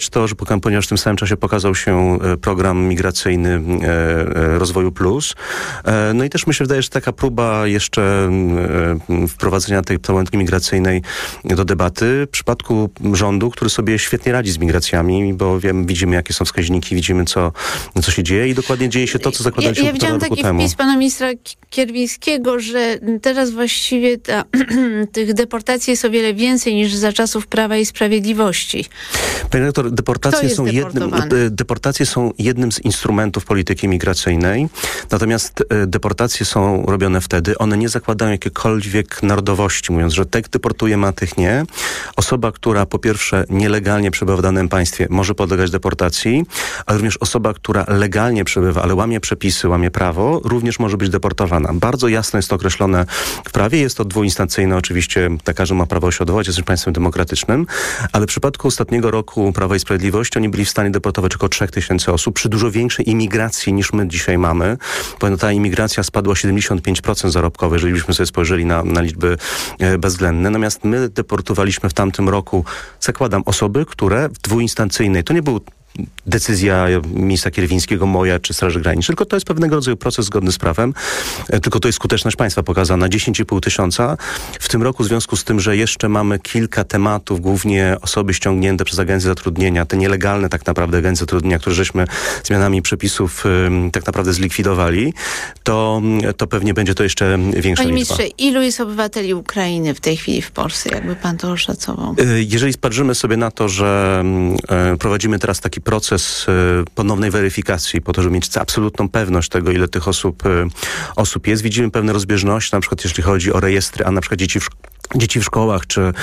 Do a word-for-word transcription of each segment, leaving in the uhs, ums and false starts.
to, że ponieważ w tym samym czasie pokazał się program migracyjny Rozwoju Plus. No i też mi się wydaje, że taka próba jeszcze wprowadzenia tej polityki migracyjnej do debaty w przypadku rządu, który sobie świetnie radzi z migracjami, bo wiem, widzimy, jakie są wskaźniki, widzimy, co, co się dzieje i dokładnie dzieje się to, co zakładaliśmy ja, ja półtora roku temu. widziałam taki wpis pana ministra Kierwińskiego, że teraz właściwie ta, tych deportacji jest o wiele więcej niż za czasów Prawa i Sprawiedliwości. Panie redaktor, deportacje są, jednym, deportacje są jednym z instrumentów polityki migracyjnej, natomiast deportacje są robione wtedy, one nie zakładają jakiejkolwiek narodowości, mówiąc, że tych deportujemy, a tych nie. Osoba, która po pierwsze nielegalnie przebywa w danym państwie, może podlegać deportacji, ale również osoba, która legalnie przebywa, ale łamie przepisy, łamie prawo, również może być deportowana. Bardzo jasno jest to określone w prawie, jest to dwuinstancyjne, oczywiście każdy ma prawo się odwołać, jesteśmy państwem demokratycznym, ale w przypadku ostatniego roku Prawa i Sprawiedliwości oni byli w stanie deportować około trzech tysięcy osób przy dużo większej imigracji niż my dzisiaj mamy, bo ta imigracja spadła siedemdziesiąt pięć procent zarobkowe, jeżeli byśmy sobie spojrzeli na, na liczby e, bezwzględne. Natomiast my deportowaliśmy w tamtym roku, zakładam, osoby, które w dwuinstancyjnej, to nie był decyzja ministra Kierwińskiego, moja czy Straży Granicznej, tylko to jest pewnego rodzaju proces zgodny z prawem, tylko to jest skuteczność państwa pokazana, dziesięć i pół tysiąca. W tym roku w związku z tym, że jeszcze mamy kilka tematów, głównie osoby ściągnięte przez agencje zatrudnienia, te nielegalne tak naprawdę agencje zatrudnienia, które żeśmy zmianami przepisów ym, tak naprawdę zlikwidowali, to, to pewnie będzie to jeszcze większa Panie liczba. ministrze, ilu jest obywateli Ukrainy w tej chwili w Polsce? Jakby pan to oszacował? Jeżeli spojrzymy sobie na to, że y, prowadzimy teraz taki proces ponownej weryfikacji po to, żeby mieć absolutną pewność tego, ile tych osób, osób jest. Widzimy pewne rozbieżności, na przykład jeśli chodzi o rejestry, a na przykład dzieci w dzieci w szkołach, czy,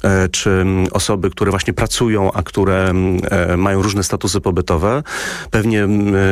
czy osoby, które właśnie pracują, a które mają różne statusy pobytowe. Pewnie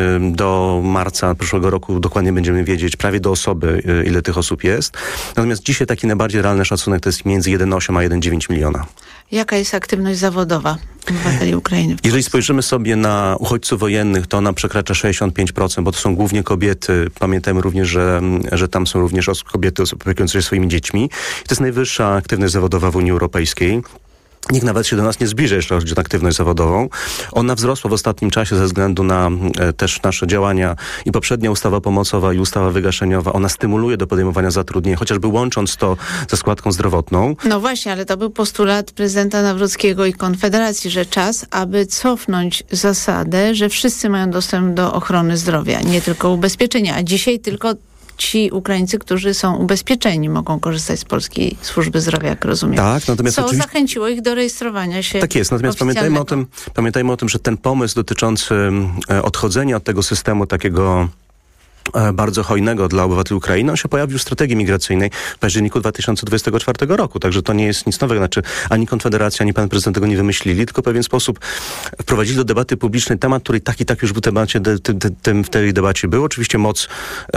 do marca przyszłego roku dokładnie będziemy wiedzieć prawie do osoby, ile tych osób jest. Natomiast dzisiaj taki najbardziej realny szacunek to jest między jeden przecinek osiem a jeden przecinek dziewięć miliona. Jaka jest aktywność zawodowa obywateli Ukrainy? Jeżeli spojrzymy sobie na uchodźców wojennych, to ona przekracza sześćdziesiąt pięć procent, bo to są głównie kobiety. Pamiętajmy również, że, że tam są również kobiety opiekujące się swoimi dziećmi. I to jest najwyższa aktywność zawodowa w Unii Europejskiej. Nikt nawet się do nas nie zbliża, jeśli chodzi o aktywność zawodową. Ona wzrosła w ostatnim czasie ze względu na e, też nasze działania i poprzednia ustawa pomocowa i ustawa wygaszeniowa. Ona stymuluje do podejmowania zatrudnień, chociażby łącząc to ze składką zdrowotną. No właśnie, ale to był postulat prezydenta Nawrockiego i Konfederacji, że czas, aby cofnąć zasadę, że wszyscy mają dostęp do ochrony zdrowia, nie tylko ubezpieczenia, a dzisiaj tylko ci Ukraińcy, którzy są ubezpieczeni, mogą korzystać z polskiej służby zdrowia, jak rozumiem. Tak, natomiast co oczywiście zachęciło ich do rejestrowania się. Tak jest, natomiast pamiętajmy o tym, pamiętajmy o tym, że ten pomysł dotyczący odchodzenia od tego systemu takiego bardzo hojnego dla obywateli Ukrainy, on się pojawił w strategii migracyjnej w październiku dwa tysiące dwudziestego czwartego roku. Także to nie jest nic nowego. Znaczy ani Konfederacja, ani pan prezydent tego nie wymyślili, tylko w pewien sposób wprowadzili do debaty publicznej temat, który tak i tak już w, temacie, de, de, de, w tej debacie był. Oczywiście moc e,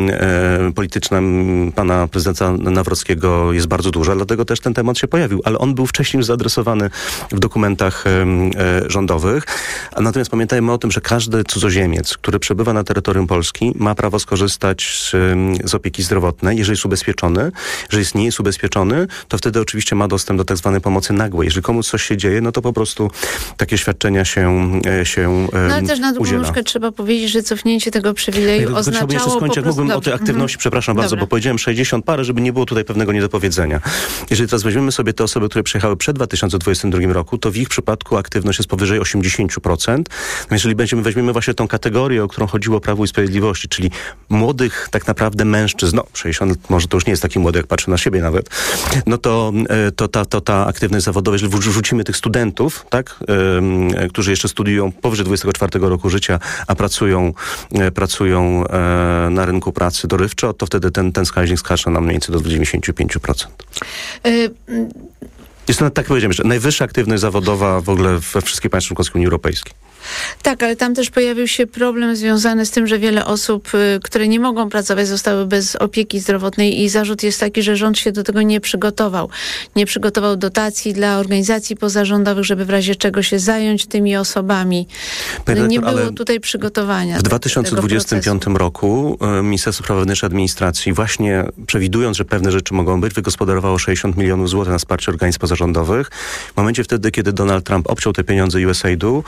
e, polityczna pana prezydenta Nawrockiego jest bardzo duża, dlatego też ten temat się pojawił. Ale on był wcześniej już zaadresowany w dokumentach e, e, rządowych. A natomiast pamiętajmy o tym, że każdy cudzoziemiec, który przebywa na terytorium Polski, ma prawo skorzystać z, z opieki zdrowotnej, jeżeli jest ubezpieczony. Jeżeli jest nie jest ubezpieczony, to wtedy oczywiście ma dostęp do tak zwanej pomocy nagłej. Jeżeli komuś coś się dzieje, no to po prostu takie świadczenia się, się No ale też na drugą udziela. nóżkę trzeba powiedzieć, że cofnięcie tego przywileju ja, oznaczało jeszcze skończyć, po prostu... Mógłbym o tej aktywności, mhm. przepraszam bardzo, Dobra. bo powiedziałem sześćdziesiąt parę, żeby nie było tutaj pewnego niedopowiedzenia. Jeżeli teraz weźmiemy sobie te osoby, które przyjechały przed dwa tysiące dwudziestym drugim roku, to w ich przypadku aktywność jest powyżej osiemdziesiąt procent. Jeżeli będziemy, weźmiemy właśnie tą kategorię, o którą chodziło Prawu i Sprawiedliwości, czyli młodych tak naprawdę mężczyzn, no sześćdziesiąt może to już nie jest taki młody, jak patrzę na siebie nawet, no to, to, ta, to ta aktywność zawodowa, jeżeli wrzucimy tych studentów, tak, yy, którzy jeszcze studiują powyżej dwudziestego czwartego roku życia, a pracują, yy, pracują yy, na rynku pracy dorywczo, to wtedy ten, ten wskaźnik skacze nam mniej więcej do dziewięćdziesiąt pięć procent. Y- y- Jest to, tak powiedziałem, że najwyższa aktywność zawodowa w ogóle we wszystkich państwach członkowskich Unii Europejskiej. Tak, ale tam też pojawił się problem związany z tym, że wiele osób, y, które nie mogą pracować, zostały bez opieki zdrowotnej i zarzut jest taki, że rząd się do tego nie przygotował. Nie przygotował dotacji dla organizacji pozarządowych, żeby w razie czego się zająć tymi osobami. Panie nie doktor, było tutaj przygotowania. W dwa tysiące dwudziestym piątym roku y, Ministerstwo Spraw Wewnętrznych i Administracji, właśnie przewidując, że pewne rzeczy mogą być, wygospodarowało sześćdziesiąt milionów złotych na wsparcie organizacji pozarządowych. W momencie wtedy, kiedy Donald Trump obciął te pieniądze U S A I D-u,